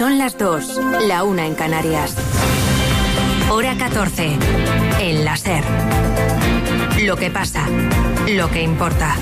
Son las 2, la 1 en Canarias. Hora 14, en la SER. Lo que pasa, lo que importa.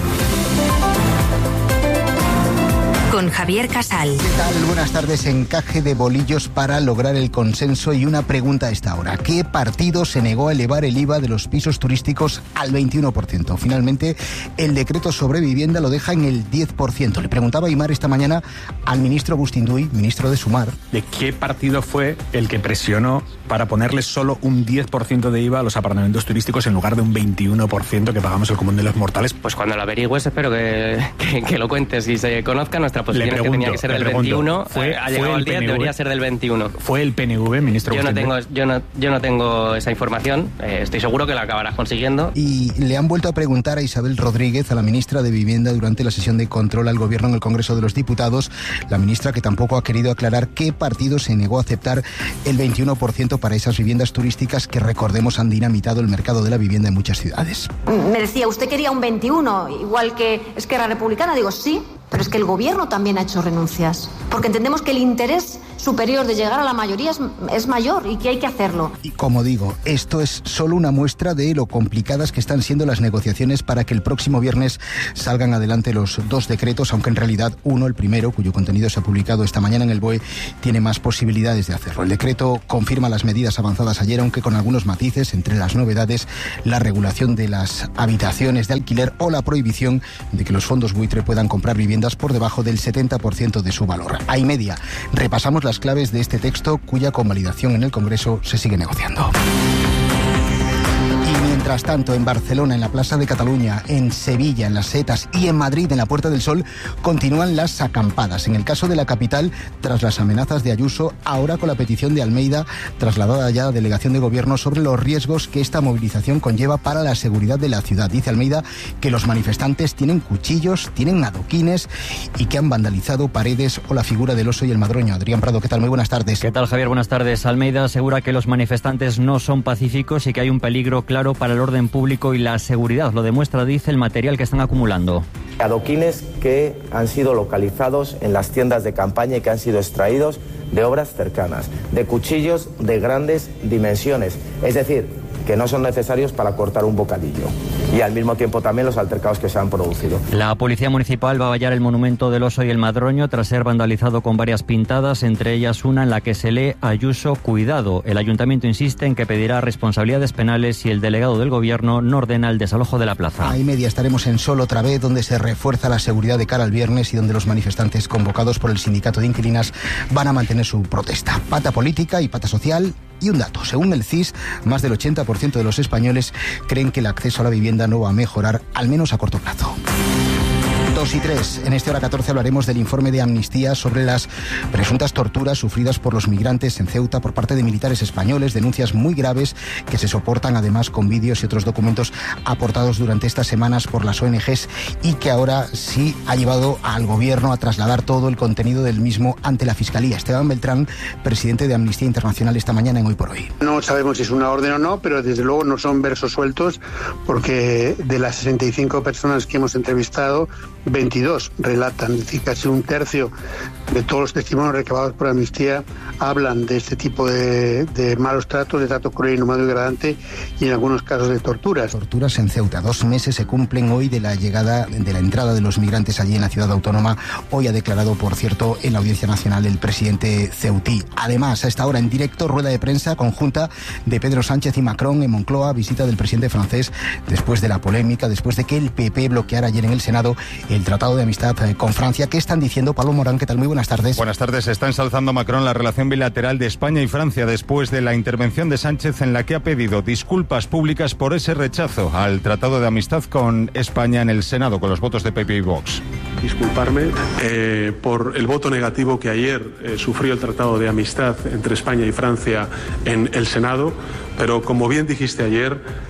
Con Javier Casal. ¿Qué tal? Buenas tardes. Encaje de bolillos para lograr el consenso y una pregunta a esta hora. ¿Qué partido se negó a elevar el IVA de los pisos turísticos al 21%? Finalmente, el decreto sobre vivienda lo deja en el 10%. Le preguntaba Aimar esta mañana al ministro Agustín Duy, ministro de Sumar. ¿De qué partido fue el que presionó para ponerle solo un 10% de IVA a los apartamentos turísticos en lugar de un 21% que pagamos el común de los mortales? Pues cuando lo averigües espero que lo cuentes y se conozca. Nuestra posición es que tenía que ser del 21, ha llegado al 10, debería ser del 21. ¿Fue el PNV, ministro? Yo no tengo esa información, estoy seguro que la acabarás consiguiendo. Y le han vuelto a preguntar a Isabel Rodríguez, a la ministra de Vivienda, durante la sesión de control al Gobierno en el Congreso de los Diputados, la ministra que tampoco ha querido aclarar qué partido se negó a aceptar el 21% para esas viviendas turísticas que, recordemos, han dinamitado el mercado de la vivienda en muchas ciudades. Me decía, ¿usted quería un 21, igual que Esquerra Republicana? Digo, sí, pero es que el Gobierno también ha hecho renuncias, porque entendemos que el interés superior de llegar a la mayoría es mayor y que hay que hacerlo. Y como digo, esto es solo una muestra de lo complicadas que están siendo las negociaciones para que el próximo viernes salgan adelante los dos decretos, aunque en realidad uno, el primero, cuyo contenido se ha publicado esta mañana en el BOE, tiene más posibilidades de hacerlo. El decreto confirma las medidas avanzadas ayer, aunque con algunos matices, entre las novedades, la regulación de las habitaciones de alquiler o la prohibición de que los fondos buitre puedan comprar viviendas por debajo del 70% de su valor. A y media, repasamos las claves de este texto cuya convalidación en el Congreso se sigue negociando. Mientras tanto, en Barcelona, en la Plaza de Cataluña, en Sevilla, en Las Setas y en Madrid, en la Puerta del Sol, continúan las acampadas. En el caso de la capital, tras las amenazas de Ayuso, ahora con la petición de Almeida, trasladada ya a la delegación de gobierno, sobre los riesgos que esta movilización conlleva para la seguridad de la ciudad. Dice Almeida que los manifestantes tienen cuchillos, tienen adoquines y que han vandalizado paredes o la figura del oso y el madroño. Adrián Prado, ¿qué tal? Muy buenas tardes. ¿Qué tal, Javier? Buenas tardes. Almeida asegura que los manifestantes no son pacíficos y que hay un peligro claro para el orden público y la seguridad. Lo demuestra, dice, el material que están acumulando. Adoquines que han sido localizados en las tiendas de campaña y que han sido extraídos de obras cercanas, de cuchillos de grandes dimensiones, es decir, que no son necesarios para cortar un bocadillo. Y al mismo tiempo también los altercados que se han producido. La Policía Municipal va a vallar el monumento del oso y el madroño tras ser vandalizado con varias pintadas, entre ellas una en la que se lee Ayuso, cuidado. El Ayuntamiento insiste en que pedirá responsabilidades penales y el delegado del Gobierno no ordena el desalojo de la plaza. A y media estaremos en Sol otra vez, donde se refuerza la seguridad de cara al viernes y donde los manifestantes convocados por el Sindicato de Inquilinas van a mantener su protesta. Pata política y pata social. Y un dato, según el CIS, más del 80% de los españoles creen que el acceso a la vivienda no va a mejorar, al menos a corto plazo. 2 y 3. En este Hora 14 hablaremos del informe de Amnistía sobre las presuntas torturas sufridas por los migrantes en Ceuta por parte de militares españoles, denuncias muy graves que se soportan además con vídeos y otros documentos aportados durante estas semanas por las ONGs y que ahora sí ha llevado al Gobierno a trasladar todo el contenido del mismo ante la Fiscalía. Esteban Beltrán, presidente de Amnistía Internacional, esta mañana en Hoy por Hoy. No sabemos si es una orden o no, pero desde luego no son versos sueltos, porque de las 65 personas que hemos entrevistado, 22 relatan, es decir, casi un tercio de todos los testimonios recabados por Amnistía hablan de este tipo de malos tratos, de trato cruel, inhumano y degradante, y en algunos casos de torturas. Torturas en Ceuta. 2 meses se cumplen hoy de la entrada de los migrantes allí en la ciudad autónoma. Hoy ha declarado, por cierto, en la Audiencia Nacional el presidente ceutí. Además, a esta hora en directo, rueda de prensa conjunta de Pedro Sánchez y Macron en Moncloa, visita del presidente francés después de la polémica, después de que el PP bloqueara ayer en el Senado el Tratado de Amistad con Francia. ¿Qué están diciendo? Pablo Morán, ¿qué tal? Muy buenas tardes. Buenas tardes. Está ensalzando Macron la relación bilateral de España y Francia después de la intervención de Sánchez en la que ha pedido disculpas públicas por ese rechazo al Tratado de Amistad con España en el Senado, con los votos de PP y Vox. Disculparme por el voto negativo que ayer sufrió el Tratado de Amistad entre España y Francia en el Senado, pero como bien dijiste ayer,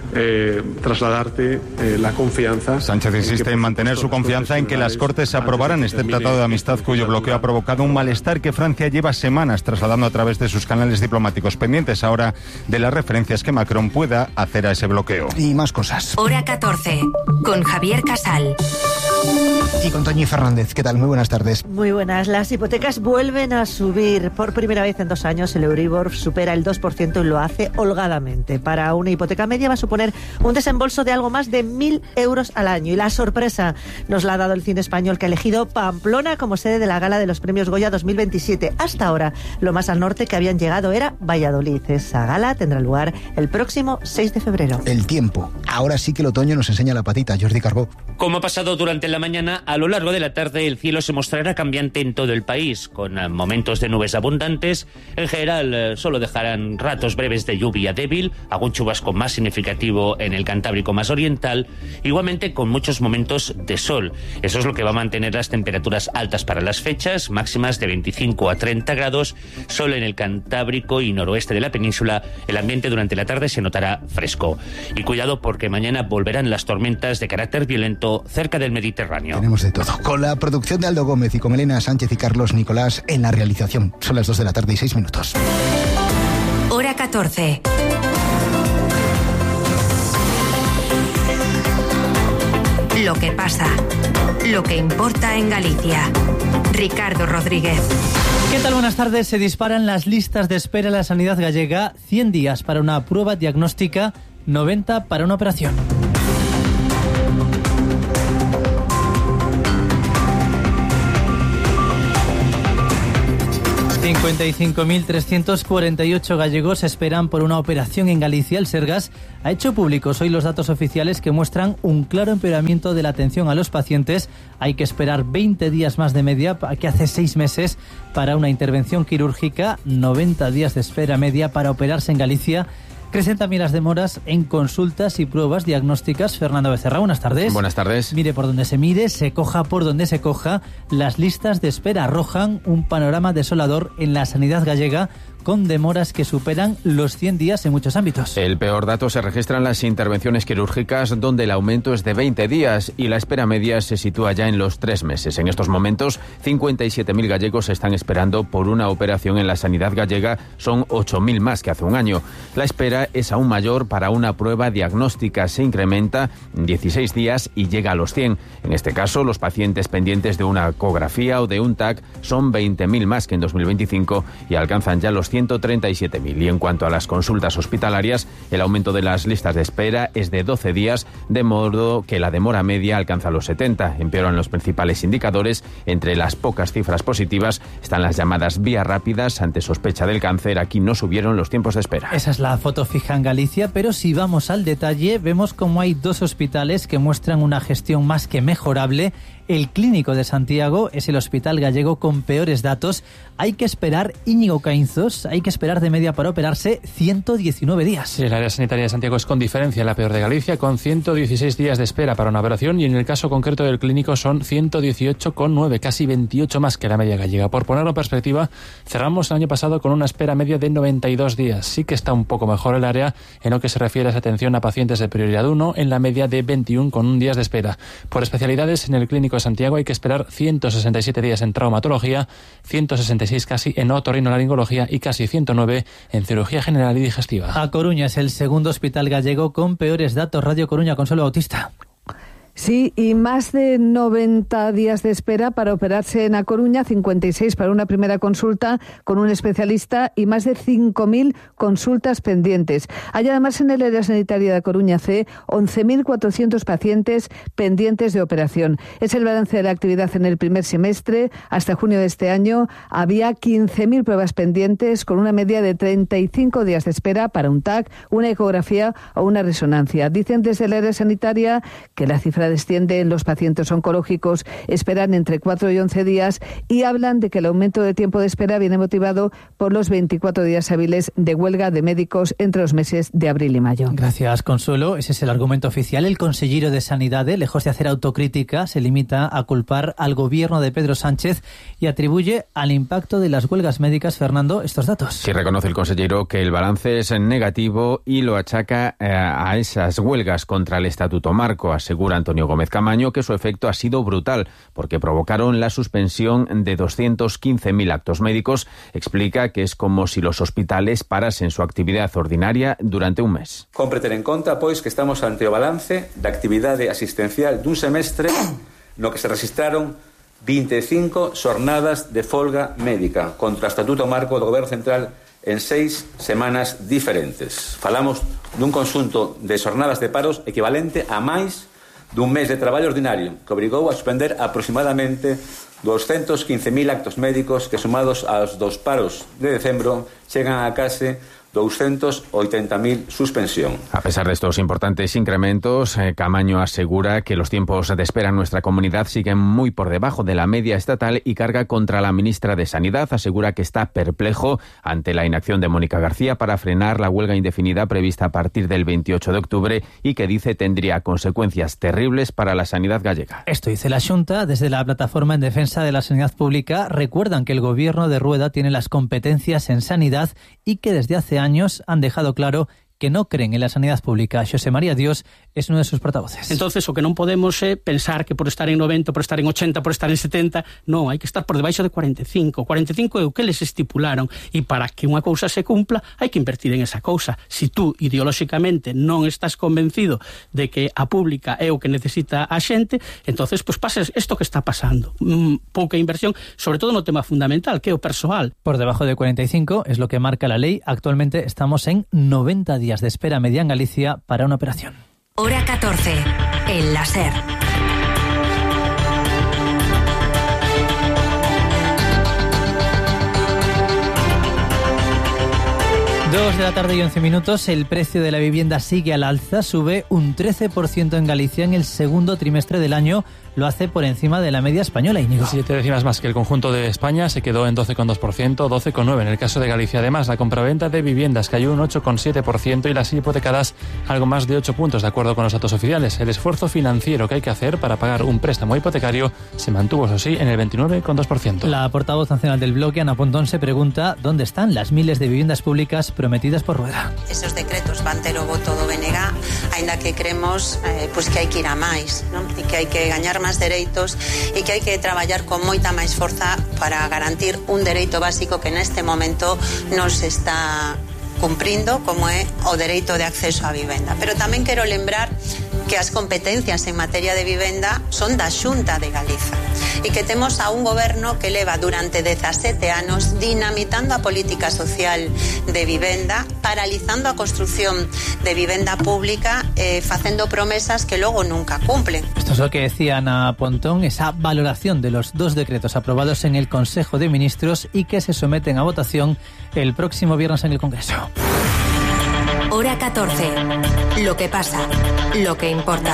trasladarte la confianza. Sánchez insiste en mantener su confianza en que las Cortes aprobarán este tratado de amistad cuyo bloqueo ha provocado un malestar que Francia lleva semanas trasladando a través de sus canales diplomáticos, pendientes ahora de las referencias que Macron pueda hacer a ese bloqueo. Y más cosas. Hora 14, con Javier Casal. Y con Toñi Fernández. ¿Qué tal? Muy buenas tardes. Muy buenas. Las hipotecas vuelven a subir. Por primera vez en 2 años el Euribor supera el 2% y lo hace holgadamente. Para una hipoteca media va a suponer un desembolso de algo más de 1.000 euros al año. Y la sorpresa nos la ha dado el cine español, que ha elegido Pamplona como sede de la gala de los premios Goya 2027. Hasta ahora, lo más al norte que habían llegado era Valladolid. Esa gala tendrá lugar el próximo 6 de febrero. El tiempo. Ahora sí que el otoño nos enseña la patita. Jordi Carbó. Como ha pasado durante la mañana, a lo largo de la tarde el cielo se mostrará cambiante en todo el país, con momentos de nubes abundantes. En general, solo dejarán ratos breves de lluvia débil, algún chubasco más significativo en el Cantábrico más oriental, igualmente con muchos momentos de sol. Eso es lo que va a mantener las temperaturas altas para las fechas, máximas de 25 a 30 grados, sol en el Cantábrico y noroeste de la península. El ambiente durante la tarde se notará fresco. Y cuidado, porque mañana volverán las tormentas de carácter violento cerca del Mediterráneo. Tenemos de todo. Con la producción de Aldo Gómez y con Elena Sánchez y Carlos Nicolás en la realización. Son las 2 de la tarde y 6 minutos. Hora 14. Lo que pasa. Lo que importa en Galicia. Ricardo Rodríguez. ¿Qué tal? Buenas tardes. Se disparan las listas de espera en la sanidad gallega. 100 días para una prueba diagnóstica, 90 para una operación. 55.348 gallegos esperan por una operación en Galicia. El Sergas ha hecho públicos hoy los datos oficiales que muestran un claro empeoramiento de la atención a los pacientes. Hay que esperar 20 días más de media que hace 6 meses para una intervención quirúrgica, 90 días de espera media para operarse en Galicia. Crecen también las demoras en consultas y pruebas diagnósticas. Fernando Becerra, buenas tardes. Buenas tardes. Mire por donde se mire, se coja por donde se coja, las listas de espera arrojan un panorama desolador en la sanidad gallega, con demoras que superan los 100 días en muchos ámbitos. El peor dato se registra en las intervenciones quirúrgicas, donde el aumento es de 20 días y la espera media se sitúa ya en los 3 meses. En estos momentos, 57.000 gallegos están esperando por una operación en la sanidad gallega. Son 8.000 más que hace un año. La espera es aún mayor para una prueba diagnóstica. Se incrementa en 16 días y llega a los 100. En este caso, los pacientes pendientes de una ecografía o de un TAC son 20.000 más que en 2025 y alcanzan ya los 137.000. Y en cuanto a las consultas hospitalarias, el aumento de las listas de espera es de 12 días, de modo que la demora media alcanza los 70. Empeoran los principales indicadores. Entre las pocas cifras positivas están las llamadas vías rápidas ante sospecha del cáncer. Aquí no subieron los tiempos de espera. Esa es la foto fija en Galicia, pero si vamos al detalle, vemos como hay 2 hospitales que muestran una gestión más que mejorable. El Clínico de Santiago es el hospital gallego con peores datos. Hay que esperar, Íñigo Caínzos, hay que esperar de media para operarse 119 días. Sí, el área sanitaria de Santiago es con diferencia la peor de Galicia, con 116 días de espera para una operación, y en el caso concreto del Clínico son 118,9, casi 28 más que la media gallega. Por ponerlo en perspectiva, cerramos el año pasado con una espera media de 92 días. Sí que está un poco mejor el área en lo que se refiere a esa atención a pacientes de prioridad 1, en la media de 21,1 días de espera. Por especialidades, en el Clínico de Santiago hay que esperar 167 días en traumatología, 166 casi en otorrinolaringología y casi 109 en cirugía general y digestiva. A Coruña es el segundo hospital gallego con peores datos. Radio Coruña, Consuelo Bautista. Sí, y más de 90 días de espera para operarse en A Coruña, 56 para una primera consulta con un especialista y más de 5.000 consultas pendientes. Hay además en el área sanitaria de A Coruña C 11.400 pacientes pendientes de operación. Es el balance de la actividad en el primer semestre. Hasta junio de este año había 15.000 pruebas pendientes con una media de 35 días de espera para un TAC, una ecografía o una resonancia. Dicen desde el área sanitaria que la cifra cifra desciende. Los pacientes oncológicos esperan entre 4 y 11 días y hablan de que el aumento de tiempo de espera viene motivado por los 24 días hábiles de huelga de médicos entre los meses de abril y mayo. Gracias, Consuelo. Ese es el argumento oficial. El consellero de Sanidad, lejos de hacer autocrítica, se limita a culpar al gobierno de Pedro Sánchez y atribuye al impacto de las huelgas médicas, Fernando, estos datos. Sí, reconoce el consellero que el balance es negativo y lo achaca a esas huelgas contra el Estatuto Marco. Asegura Antonio Gómez Camaño que su efecto ha sido brutal porque provocaron la suspensión de 215.000 actos médicos. Explica que es como si los hospitales parasen su actividad ordinaria durante un mes. Compre ter en conta, pois, que estamos ante o balance da actividade asistencial dun semestre no que se registraron 25 xornadas de folga médica contra o Estatuto Marco do Goberno Central en 6 semanas diferentes. Falamos dun conxunto de xornadas de paros equivalente a máis dun mes de traballo ordinario que obrigou a suspender aproximadamente 215.000 actos médicos que, sumados aos dos paros de decembro, chegan a case 280.000 suspensión. A pesar de estos importantes incrementos, Camaño asegura que los tiempos de espera en nuestra comunidad siguen muy por debajo de la media estatal y carga contra la ministra de Sanidad. Asegura que está perplejo ante la inacción de Mónica García para frenar la huelga indefinida prevista a partir del 28 de octubre y que dice tendría consecuencias terribles para la sanidad gallega. Esto dice la Xunta. Desde la Plataforma en Defensa de la Sanidad Pública recuerdan que el gobierno de Rueda tiene las competencias en sanidad y que desde hace años han dejado claro que no creen en la sanidad pública. Xosé María Dios es uno de sus portavoces. Entonces, o que non podemos é pensar que por estar en 90, por estar en 80, por estar en 70, non, hai que estar por debaixo de 45. 45 é o que les estipularon, e para que unha cousa se cumpla, hai que invertir en esa cousa. Si tú, ideolóxicamente, non estás convencido de que a pública é o que necesita a xente, entonces, pues pases isto que está pasando. Pouca inversión, sobre todo no tema fundamental, que é o persoal. Por debajo de 45 es lo que marca la ley. Actualmente estamos en 90 días de espera media en Galicia para una operación. Hora 14, en la SER. Dos de la tarde y 11 minutos. El precio de la vivienda sigue al alza, sube un 13% en Galicia en el segundo trimestre del año. Lo hace por encima de la media española, Íñigo. 7 décimas más que el conjunto de España, se quedó en 12,2%, 12,9% en el caso de Galicia. Además, la compraventa de viviendas cayó un 8,7% y las hipotecadas algo más de 8 puntos, de acuerdo con los datos oficiales. El esfuerzo financiero que hay que hacer para pagar un préstamo hipotecario se mantuvo, eso sí, en el 29,2%. La portavoz nacional del bloque, Ana Pontón, se pregunta dónde están las miles de viviendas públicas prometidas por Rueda. Esos decretos van ter o voto do BNG, ainda que creemos pues que hai que ir a máis, non? E que hai que gañar máis dereitos e que hai que traballar con moita máis forza para garantir un dereito básico que neste momento non se está cumprindo, como é o dereito de acceso á vivenda. Pero tamén quero lembrar que as competencias en materia de vivenda son da Xunta de Galiza e que temos a un goberno que leva durante 17 anos dinamitando a política social de vivenda, paralizando a construción de vivenda pública, facendo promesas que logo nunca cumplen. Esto es lo que decía Ana Pontón, esa valoración de los dos decretos aprobados en el Consejo de Ministros y que se someten a votación el próximo viernes en el Congreso. Hora 14. Lo que pasa, lo que importa.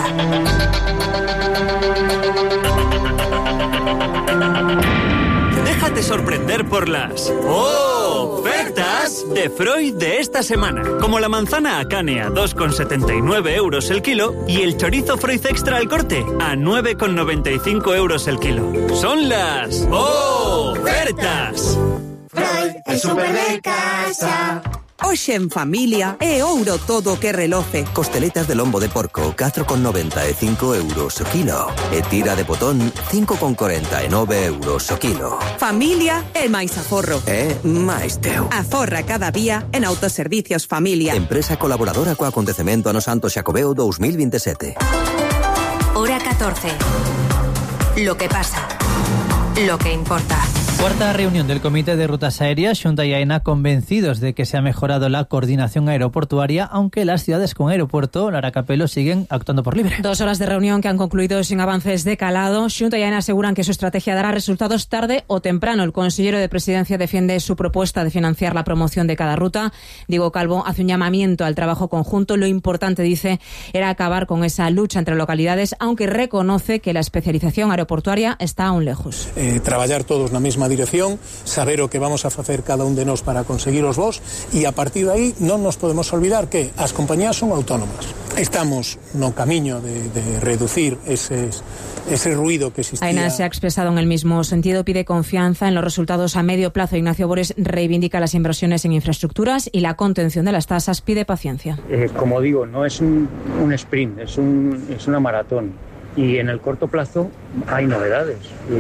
Déjate sorprender por las ofertas de Freud de esta semana. Como la manzana Akane a 2,79 euros el kilo y el chorizo Freud Extra al corte a 9,95 euros el kilo. Son las ofertas. Freud, el super de casa. Hoxe en familia é ouro todo o que reloce. Costeletas de lombo de porco, 4,95 euros o kilo. E tira de botón, 5,49 euros o kilo. Familia é máis aforro. É máis teu. Aforra cada día en Autoservicios Familia. Empresa colaboradora co acontecemento Ano Santo Xacobeo 2027. Hora 14. Lo que pasa, lo que importa. Cuarta reunión del Comité de Rutas Aéreas. Xunta y AENA convencidos de que se ha mejorado la coordinación aeroportuaria, aunque las ciudades con aeropuerto, Lara Capelo, siguen actuando por libre. 2 horas de reunión que han concluido sin avances de calado. Xunta y AENA aseguran que su estrategia dará resultados tarde o temprano. El consejero de Presidencia defiende su propuesta de financiar la promoción de cada ruta. Diego Calvo hace un llamamiento al trabajo conjunto. Lo importante, dice, era acabar con esa lucha entre localidades, aunque reconoce que la especialización aeroportuaria está aún lejos. Traballar todos na mesma dirección, saber o que vamos a facer cada un de nós para conseguir os voos, e a partir de aí non nos podemos olvidar que as compañías son autónomas. Estamos no camiño de reducir ese ruido que existía. AENA se ha expresado en el mismo sentido, pide confianza en los resultados a medio plazo. Ignacio Bores reivindica las inversiones en infraestructuras y la contención de las tasas, pide paciencia. Como digo, no es un sprint, es una maratón. Y en el corto plazo hay novedades.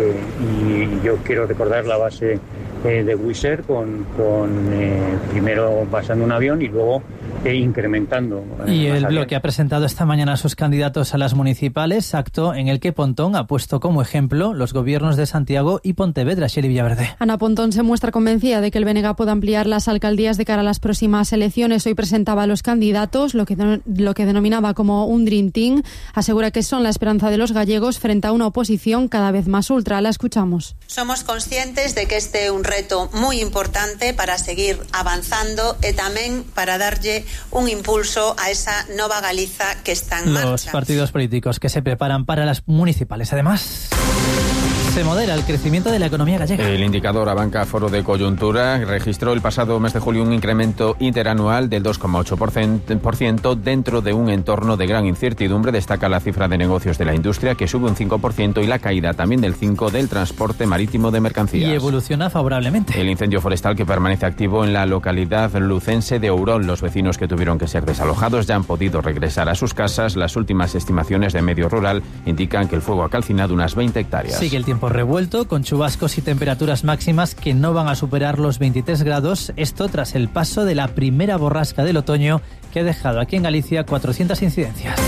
Y yo quiero recordar la base de Wizz Air con primero basando un avión y luego incrementando. Y el bloque ha presentado esta mañana a sus candidatos a las municipales, acto en el que Pontón ha puesto como ejemplo los gobiernos de Santiago y Pontevedra. Xeli Villaverde. Ana Pontón se muestra convencida de que el BNG pueda ampliar las alcaldías de cara a las próximas elecciones. Hoy presentaba a los candidatos lo que denominaba como un Dream Team. Asegura que son la esperanza de los gallegos frente a una oposición cada vez más ultra. La escuchamos. Somos conscientes de que este é un reto moi importante para seguir avanzando e tamén para darlle un impulso a esa nova Galiza que está en marcha. Los partidos políticos que se preparan para las municipales. Además, se modera el crecimiento de la economía gallega. El indicador Abanca Foro de Coyuntura registró el pasado mes de julio un incremento interanual del 2,8% dentro de un entorno de gran incertidumbre. Destaca la cifra de negocios de la industria, que sube un 5%, y la caída también del 5% del transporte marítimo de mercancías. Y evoluciona favorablemente. El incendio forestal que permanece activo en la localidad lucense de Ourón. Los vecinos que tuvieron que ser desalojados ya han podido regresar a sus casas. Las últimas estimaciones de Medio Rural indican que el fuego ha calcinado unas 20 hectáreas. Sigue el tiempo revuelto, con chubascos y temperaturas máximas que no van a superar los 23 grados. Esto tras el paso de la primera borrasca del otoño, que ha dejado aquí en Galicia 400 incidencias.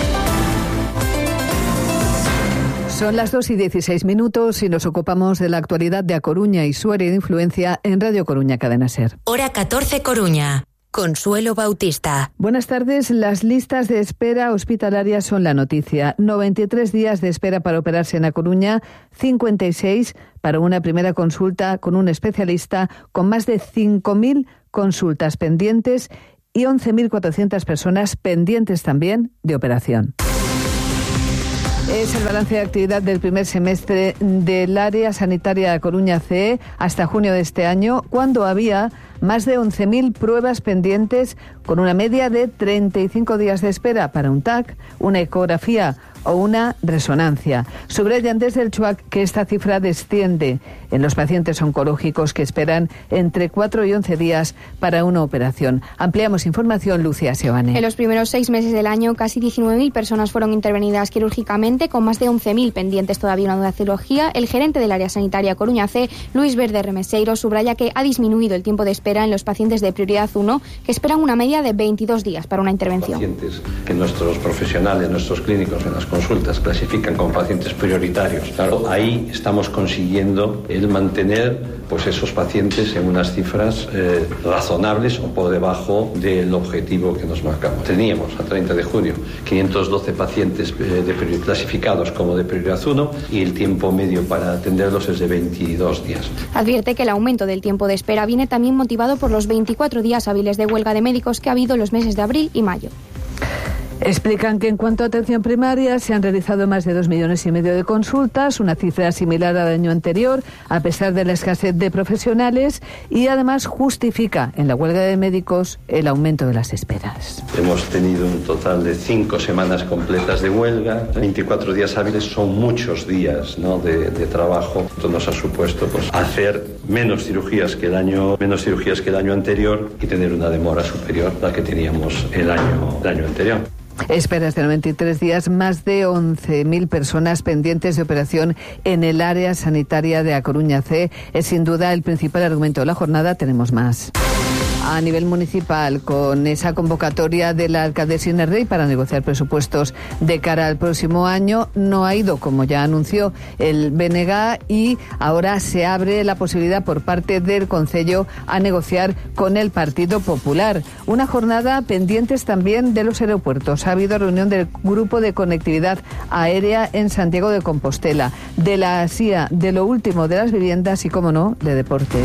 Son las 2:16 y nos ocupamos de la actualidad de A Coruña y su área de influencia en Radio Coruña, Cadena SER. Hora 14 Coruña. Consuelo Bautista. Buenas tardes. Las listas de espera hospitalarias son la noticia. 93 días de espera para operarse en A Coruña, 56 para una primera consulta con un especialista, con más de 5.000 consultas pendientes y 11.400 personas pendientes también de operación. Es el balance de actividad del primer semestre del área sanitaria de Coruña CE hasta junio de este año, cuando había más de 11.000 pruebas pendientes, con una media de 35 días de espera para un TAC, una ecografía o una resonancia. Subrayan desde el CHUAC que esta cifra desciende en los pacientes oncológicos, que esperan entre 4 y 11 días para una operación. Ampliamos información, Lucía Seoane. En los primeros 6 meses del año, casi 19.000 personas fueron intervenidas quirúrgicamente, con más de 11.000 pendientes todavía una nueva cirugía. El gerente del área sanitaria Coruña C, Luis Verde Remeseiro, subraya que ha disminuido el tiempo de espera en los pacientes de prioridad 1, que esperan una media de 22 días para una intervención. Pacientes que nuestros profesionales, nuestros clínicos en las consultas clasifican como pacientes prioritarios. Claro, ahí estamos consiguiendo el mantener pues esos pacientes en unas cifras razonables o por debajo del objetivo que nos marcamos. Teníamos a 30 de junio 512 pacientes clasificados como de prioridad 1 y el tiempo medio para atenderlos es de 22 días. Advierte que el aumento del tiempo de espera viene también motivado por los 24 días hábiles de huelga de médicos que ha habido en los meses de abril y mayo. Explican que en cuanto a atención primaria se han realizado más de 2,5 millones de consultas, una cifra similar al año anterior, a pesar de la escasez de profesionales, y además justifica en la huelga de médicos el aumento de las esperas. Hemos tenido un total de 5 semanas completas de huelga, 24 días hábiles son muchos días, ¿no?, de trabajo. Esto nos ha supuesto pues hacer menos cirugías que el año anterior y tener una demora superior a la que teníamos el año anterior. Esperas de 93 días, más de 11.000 personas pendientes de operación en el área sanitaria de A Coruña C. Es sin duda el principal argumento de la jornada. Tenemos más. a nivel municipal con esa convocatoria de la alcaldesa Inés Rey para negociar presupuestos de cara al próximo año. No ha ido, como ya anunció el BNG, y ahora se abre la posibilidad por parte del Concello a negociar con el Partido Popular. Una jornada pendientes también de los aeropuertos. Ha habido reunión del Grupo de Conectividad Aérea en Santiago de Compostela, de la SIA, de lo último de las viviendas y, como no, de deportes.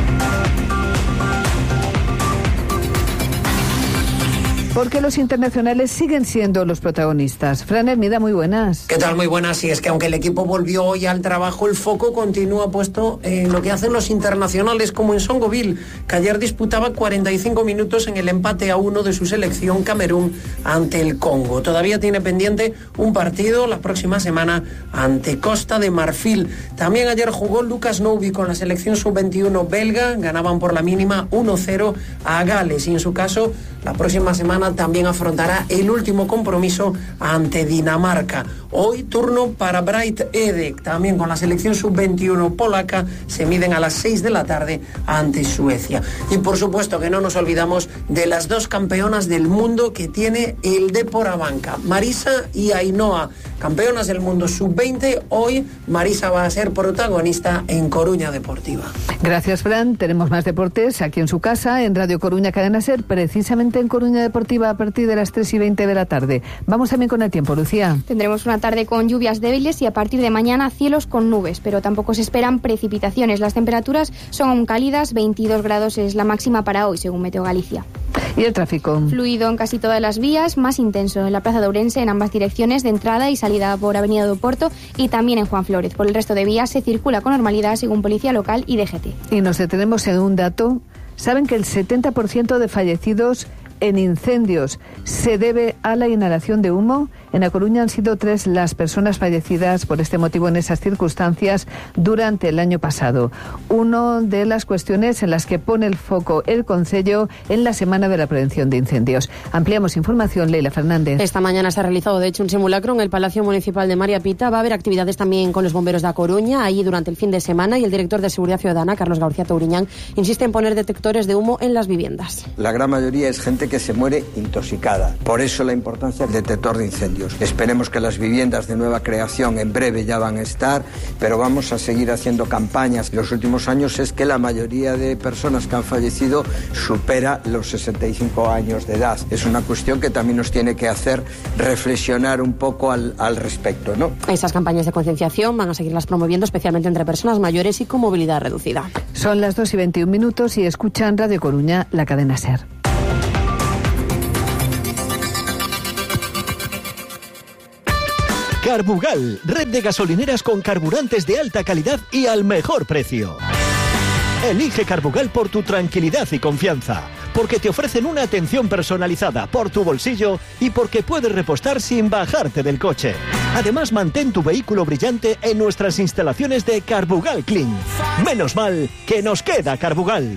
Porque los internacionales siguen siendo los protagonistas. Fran Hermida, muy buenas. ¿Qué tal? Muy buenas. Y es que aunque el equipo volvió hoy al trabajo, el foco continúa puesto en lo que hacen los internacionales, como en Songoville, que ayer disputaba 45 minutos en el empate a 1 de su selección Camerún ante el Congo. Todavía tiene pendiente un partido la próxima semana ante Costa de Marfil. También ayer jugó Lucas Noubi con la selección sub-21 belga. Ganaban por la mínima 1-0 a Gales. Y en su caso, la próxima semana también afrontará el último compromiso ante Dinamarca. Hoy turno para Bright Edek, también con la selección sub-21 polaca. Se miden a las 6 de la tarde ante Suecia. Y por supuesto que no nos olvidamos de las dos campeonas del mundo que tiene el Depor Abanca, Marisa y Ainhoa, campeonas del mundo sub-20. Hoy Marisa va a ser protagonista en Coruña Deportiva. Gracias, Fran. Tenemos más deportes aquí en su casa, en Radio Coruña Cadena SER, precisamente en Coruña Deportiva a partir de las 3:20 de la tarde. Vamos también con el tiempo, Lucía. Tendremos una tarde con lluvias débiles y a partir de mañana cielos con nubes, pero tampoco se esperan precipitaciones. Las temperaturas son aún cálidas, 22 grados es la máxima para hoy, según Meteo Galicia. ¿Y el tráfico? Fluido en casi todas las vías, más intenso en la Plaza de Ourense en ambas direcciones de entrada y salida por Avenida do Porto y también en Juan Flórez. Por el resto de vías se circula con normalidad según Policía Local y DGT. Y nos detenemos en un dato. ¿Saben que el 70% de fallecidos en incendios se debe a la inhalación de humo? En A Coruña han sido 3 las personas fallecidas por este motivo en esas circunstancias durante el año pasado. Una de las cuestiones en las que pone el foco el Concello en la Semana de la Prevención de Incendios. Ampliamos información, Leila Fernández. Esta mañana se ha realizado, de hecho, un simulacro en el Palacio Municipal de María Pita. Va a haber actividades también con los bomberos de A Coruña, allí durante el fin de semana, y el director de Seguridad Ciudadana, Carlos García Touriñán, insiste en poner detectores de humo en las viviendas. La gran mayoría es gente que se muere intoxicada. Por eso la importancia del detector de incendios. Esperemos que las viviendas de nueva creación en breve ya van a estar, pero vamos a seguir haciendo campañas. En los últimos años es que la mayoría de personas que han fallecido supera los 65 años de edad. Es una cuestión que también nos tiene que hacer reflexionar un poco al respecto, ¿no? Esas campañas de concienciación van a seguirlas promoviendo especialmente entre personas mayores y con movilidad reducida. Son las 2:21 y escuchan Radio Coruña, la cadena SER. Carbugal, red de gasolineras con carburantes de alta calidad y al mejor precio. Elige Carbugal por tu tranquilidad y confianza, porque te ofrecen una atención personalizada por tu bolsillo y porque puedes repostar sin bajarte del coche. Además, mantén tu vehículo brillante en nuestras instalaciones de Carbugal Clean. Menos mal que nos queda Carbugal.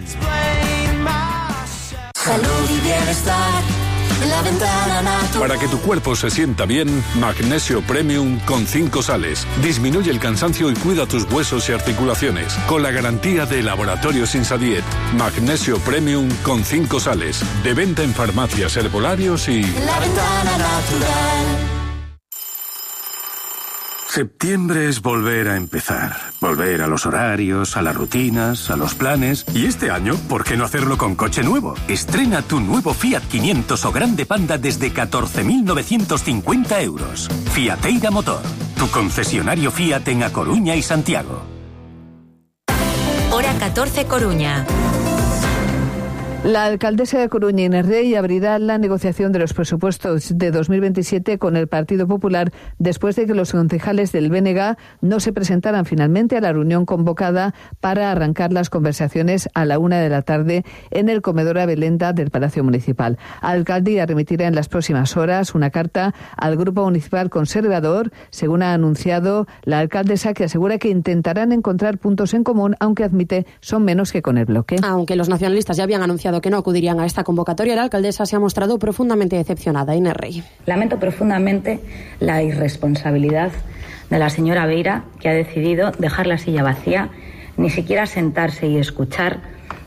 Salud y bienestar. La ventana natural. Para que tu cuerpo se sienta bien, Magnesio Premium con 5 sales. Disminuye el cansancio y cuida tus huesos y articulaciones. Con la garantía de Laboratorios Insadiet. Magnesio Premium con 5 sales. De venta en farmacias, herbolarios y... La ventana natural. Septiembre es volver a empezar. Volver a los horarios, a las rutinas, a los planes. Y este año, ¿por qué no hacerlo con coche nuevo? Estrena tu nuevo Fiat 500 o Grande Panda desde 14.950 euros. Fiateira Motor, tu concesionario Fiat en A Coruña y Santiago. Hora 14 Coruña. La alcaldesa de Coruña, Inés Rey, abrirá la negociación de los presupuestos de 2027 con el Partido Popular después de que los concejales del BNG no se presentaran finalmente a la reunión convocada para arrancar las conversaciones a la 1 de la tarde en el comedor Abelenda del Palacio Municipal. La alcaldía remitirá en las próximas horas una carta al Grupo Municipal Conservador, según ha anunciado la alcaldesa, que asegura que intentarán encontrar puntos en común, aunque admite son menos que con el bloque. Aunque los nacionalistas ya habían anunciado que no acudirían a esta convocatoria, la alcaldesa se ha mostrado profundamente decepcionada. Inés Rey. Lamento profundamente la irresponsabilidad de la señora Beira, que ha decidido dejar la silla vacía, ni siquiera sentarse y escuchar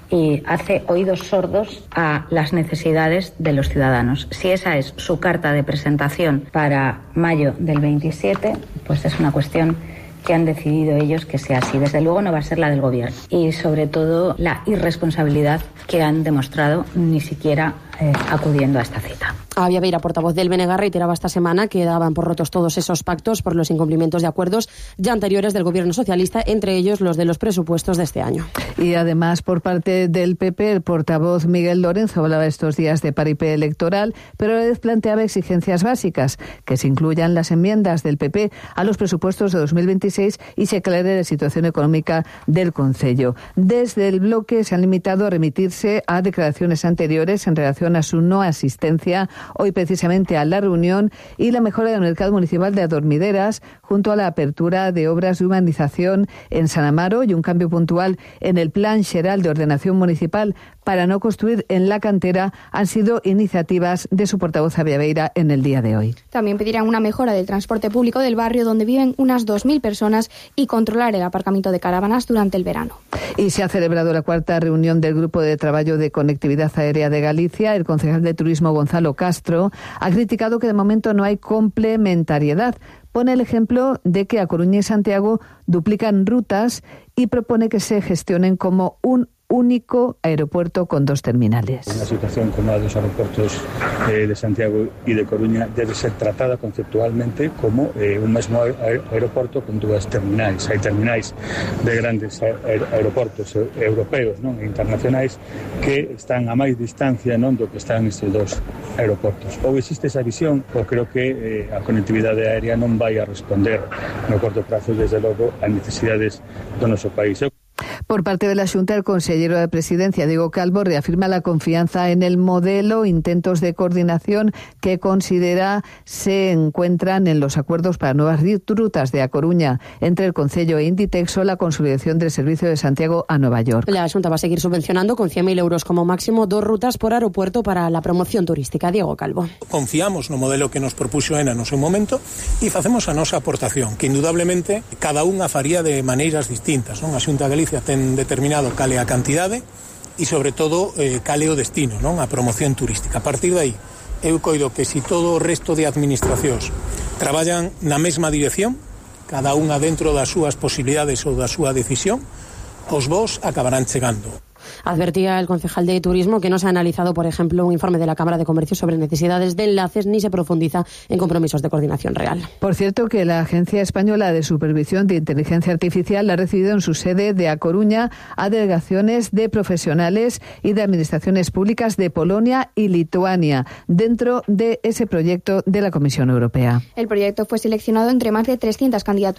y hace oídos sordos a las necesidades de los ciudadanos. Si esa es su carta de presentación para mayo del 27, pues es una cuestión que han decidido ellos que sea así. Desde luego no va a ser la del gobierno. Y sobre todo la irresponsabilidad que han demostrado ni siquiera acudiendo a esta cita. Avia Beira, portavoz del BNG, reiteraba esta semana que daban por rotos todos esos pactos por los incumplimientos de acuerdos ya anteriores del gobierno socialista, entre ellos los de los presupuestos de este año. Y además, por parte del PP, el portavoz Miguel Lorenzo hablaba estos días de paripé electoral, pero a la vez planteaba exigencias básicas, que se incluyan las enmiendas del PP a los presupuestos de 2026 y se aclare la situación económica del concello. Desde el bloque se han limitado a remitirse a declaraciones anteriores en relación a su no asistencia hoy precisamente a la reunión y la mejora del mercado municipal de Adormideras, junto a la apertura de obras de urbanización en San Amaro y un cambio puntual en el Plan Xeral de Ordenación Municipal para no construir en la cantera, han sido iniciativas de su portavoz Avia Beira en el día de hoy. También pedirán una mejora del transporte público del barrio donde viven unas 2.000 personas y controlar el aparcamiento de caravanas durante el verano. Y se ha celebrado la cuarta reunión del Grupo de Trabajo de Conectividad Aérea de Galicia. El concejal de Turismo Gonzalo Castro ha criticado que de momento no hay complementariedad. Pone el ejemplo de que a Coruña y Santiago duplican rutas y propone que se gestionen como un único aeropuerto con dos terminales. Una situación como la de los aeropuertos de Santiago y de Coruña debe ser tratada conceptualmente como un mismo aeropuerto con dúas terminais. Hai terminais de grandes aeroportos europeos, non, e internacionais que están a máis distancia, non, do que están estes dos aeroportos. Ou existe esa visión, ou creo que a conectividade aérea non vai a responder no corto prazo, desde logo, ás necesidades do noso país. Por parte de la Xunta, el consejero de Presidencia, Diego Calvo, reafirma la confianza en el modelo, intentos de coordinación que considera se encuentran en los acuerdos para nuevas rutas de A Coruña entre el Concello e Inditex o la consolidación del servicio de Santiago a Nueva York. La Xunta va a seguir subvencionando con 100.000 euros como máximo 2 rutas por aeropuerto para la promoción turística. Diego Calvo. Confiamos no modelo que nos propuxo ENA no seu momento e facemos a nosa aportación, que indudablemente cada unha faría de maneiras distintas, non? A Xunta de Galicia ten determinado cale a cantidade e sobre todo cale o destino, non? A promoción turística. A partir de aí, eu coido que si todo o resto de administracións traballan na mesma dirección, cada unha dentro das súas posibilidades ou da súa decisión, os vos acabarán chegando. Advertía el concejal de Turismo que no se ha analizado, por ejemplo, un informe de la Cámara de Comercio sobre necesidades de enlaces ni se profundiza en compromisos de coordinación real. Por cierto, que la Agencia Española de Supervisión de Inteligencia Artificial ha recibido en su sede de A Coruña a delegaciones de profesionales y de administraciones públicas de Polonia y Lituania dentro de ese proyecto de la Comisión Europea. El proyecto fue seleccionado entre más de 300 candidaturas